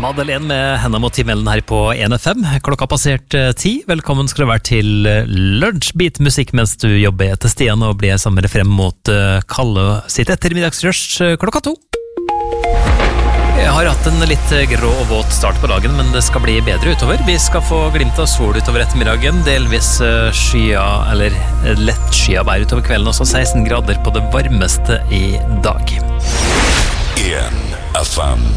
Madeleine med henne mot himmelen her på 1FM. Klokka passert 10. Velkommen skal du være til lunsjbit musikk mens du jobber etter Stian og blir sammen frem mot Kalle sitt ettermiddagsrush klokka 2. Jeg har hatt en litt grå og våt start på dagen, men det skal bli bedre utover. Vi skal få glimt av sol utover ettermiddagen, delvis skya, eller lett skya vær utover kvelden, også 16 grader på det varmeste i dag. 1FM